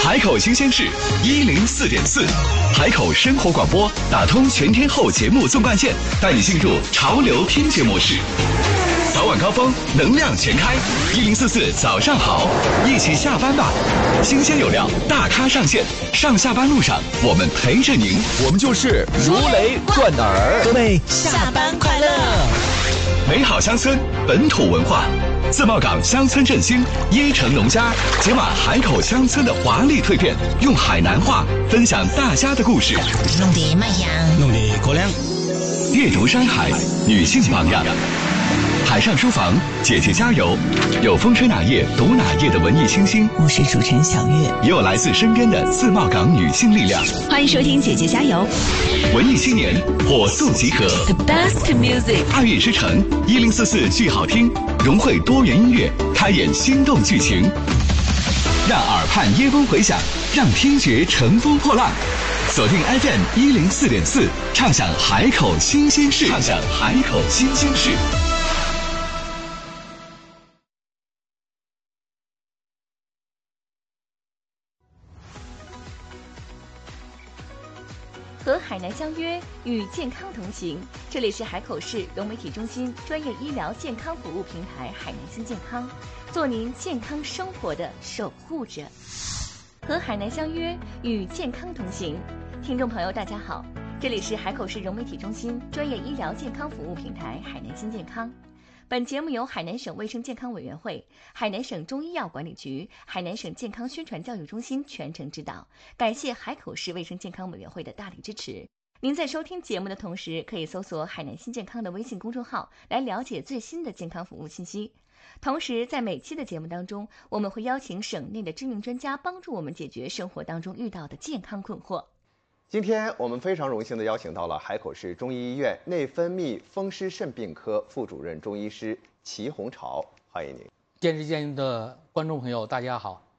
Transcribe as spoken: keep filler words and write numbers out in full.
海口新鲜事一零四点四，海口生活广播打通全天候节目纵贯线，带你进入潮流听觉模式。早晚高峰，能量全开，一零四四早上好，一起下班吧。新鲜有料，大咖上线，上下班路上我们陪着您， 我们就是如雷贯耳。 各位下班快乐！ 美好乡村，本土文化。自贸港乡村振兴，椰城农家解码海口乡村的华丽蜕变，用海南话分享大家的故事。 弄得麦香， 弄得高粱。 阅读山海，女性榜样。海上书房，姐姐加油！有风吹哪页读哪页的文艺清新， 我是主持人小月， 也有来自身边的自贸港女性力量。 欢迎收听姐姐加油！ 文艺青年火速集合 ，The best music， 爱乐之城一零四四剧好听，融汇多元音乐，开演心动剧情，让耳畔耶风回响，让听觉乘风破浪。锁定 F M 一零四点四，畅享海口新鲜事，畅享海口新鲜事。 和海南相约，与健康同行。这里是海口市融媒体中心专业医疗健康服务平台海南新健康，做您健康生活的守护者。和海南相约，与健康同行。听众朋友，大家好，这里是海口市融媒体中心专业医疗健康服务平台海南新健康。本节目由海南省卫生健康委员会、海南省中医药管理局、海南省健康宣传教育中心全程指导，感谢海口市卫生健康委员会的大力支持。您在收听节目的同时，可以搜索海南新健康的微信公众号来了解最新的健康服务信息。同时，在每期的节目当中，我们会邀请省内的知名专家帮助我们解决生活当中遇到的健康困惑。 今天我们非常荣幸地邀请到了海口市中医医院内分泌风湿肾病科副主任中医师齐红潮，欢迎您。 电视间的观众朋友，大家好，